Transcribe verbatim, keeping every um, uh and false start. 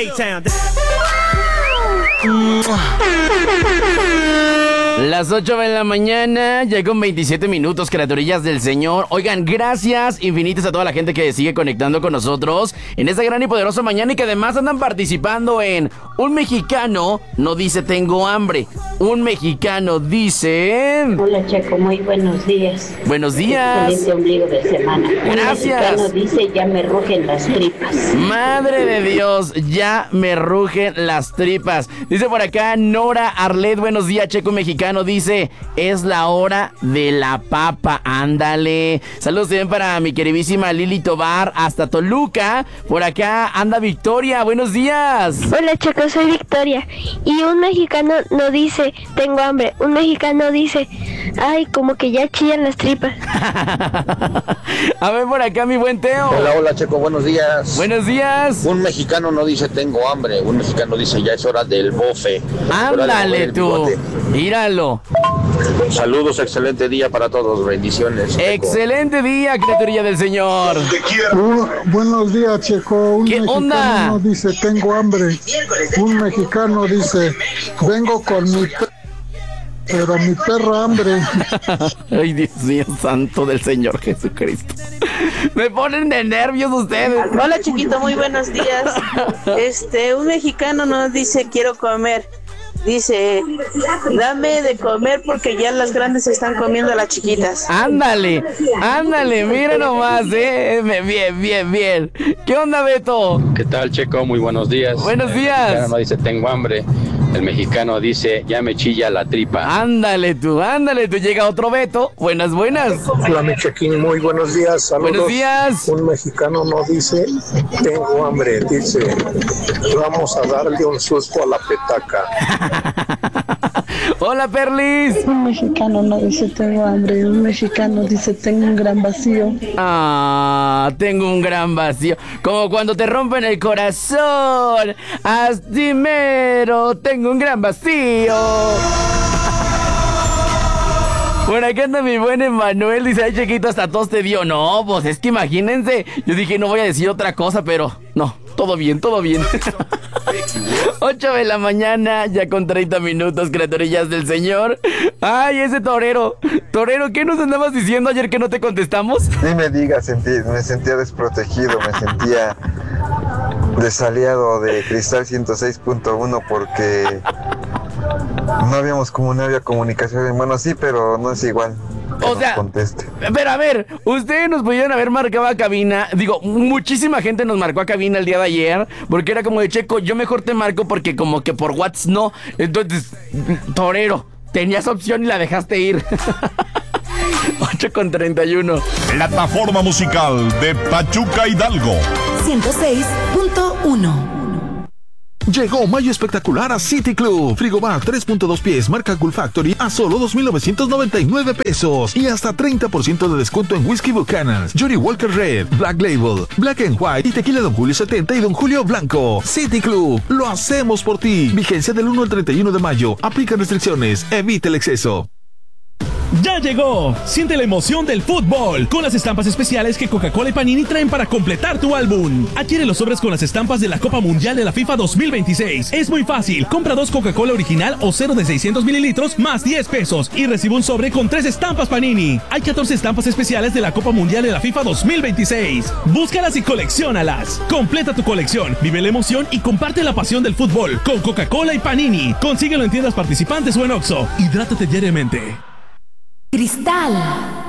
A-Town. Las ocho de la mañana, ya con veintisiete minutos, criaturillas del Señor. Oigan, gracias infinitas a toda la gente que sigue conectando con nosotros en esta gran y poderosa mañana y que además andan participando en Un mexicano no dice tengo hambre. Un mexicano dice... Hola, Checo, muy buenos días. Buenos días. Excelente ombligo de semana. Gracias. Un mexicano dice ya me rugen las tripas. Madre de Dios, ya me rugen las tripas. Dice por acá Nora Arlet, buenos días, Checo mexicano. Dice, es la hora de la papa. Ándale. Saludos también para mi queridísima Lili Tobar hasta Toluca. Por acá anda Victoria, buenos días. Hola, Checo, soy Victoria. Y un mexicano no dice tengo hambre. Un mexicano dice, ay, como que ya chillan las tripas. A ver por acá mi buen Teo. Hola, hola, Checo, buenos días. Buenos días. Un mexicano no dice tengo hambre, un mexicano dice ya es hora del bofe. Ándale tú, míralo. Saludos, excelente día para todos, bendiciones, Checo. Excelente día, criaturilla del Señor. Te quiero. Uh, buenos días, Checo. Un ¿Qué mexicano onda? no dice tengo hambre. Un mexicano dice vengo con mi pe- pero mi perro hambre. Ay, Dios mío, santo del Señor Jesucristo. Me ponen de nervios ustedes. Hola, chiquito, muy buenos días. Este, un mexicano no dice quiero comer. Dice, dame de comer porque ya las grandes están comiendo a las chiquitas. Ándale, ándale, mira nomás, eh. Bien, bien, bien. ¿Qué onda, Beto? ¿Qué tal, Checo? Muy buenos días. Buenos días. El mexicano no dice tengo hambre. El mexicano dice ya me chilla la tripa. Ándale tú, ándale tú. Llega otro Beto. Buenas, buenas. Hola, mi Chequín, muy buenos días. Saludos. Buenos días. Un mexicano no dice tengo hambre, dice vamos a darle un susto a la petaca. Hola, Perlis. Un mexicano no dice tengo hambre, un mexicano dice tengo un gran vacío. Ah, tengo un gran vacío. Como cuando te rompen el corazón. Haz dinero, tengo un gran vacío. Bueno, aquí anda mi buen Emanuel. Dice, ay, chiquito, hasta tos te dio. No, pues es que imagínense. Yo dije, no voy a decir otra cosa, pero no, todo bien, todo bien. ocho de la mañana, ya con treinta minutos, criaturillas del Señor. Ay, ese torero. Torero, ¿qué nos andabas diciendo ayer que no te contestamos? Ni me digas, sentí, me sentía desprotegido, me sentía desaliado de Cristal ciento seis punto uno porque no habíamos como no había comunicación. Bueno, sí, pero no es igual. O sea, conteste. Pero a ver, ustedes nos pudieron haber marcado a cabina. Digo, muchísima gente nos marcó a cabina el día de ayer, porque era como de Checo, yo mejor te marco porque como que por WhatsApp no. Entonces, torero, tenías opción y la dejaste ir. ocho con treinta y uno. Plataforma musical de Pachuca Hidalgo. ciento seis punto uno. Llegó mayo espectacular a City Club. Frigobar tres punto dos pies marca Cool Factory a solo dos mil novecientos noventa y nueve pesos. Y hasta treinta por ciento de descuento en Whisky Buchanan's, Johnny Walker Red, Black Label, Black and White y Tequila Don Julio setenta y Don Julio Blanco. City Club, lo hacemos por ti. Vigencia del uno al treinta y uno de mayo. Aplican restricciones. Evita el exceso. ¡Ya llegó! Siente la emoción del fútbol con las estampas especiales que Coca-Cola y Panini traen para completar tu álbum. Adquiere los sobres con las estampas de la Copa Mundial de la FIFA dos mil veintiséis. Es muy fácil. Compra dos Coca-Cola original o cero de seiscientos mililitros más diez pesos y recibe un sobre con tres estampas Panini. Hay catorce estampas especiales de la Copa Mundial de la FIFA dos mil veintiséis. Búscalas y colecciónalas. Completa tu colección, vive la emoción y comparte la pasión del fútbol con Coca-Cola y Panini. Consíguelo en tiendas participantes o en Oxxo. Hidrátate diariamente. Cristal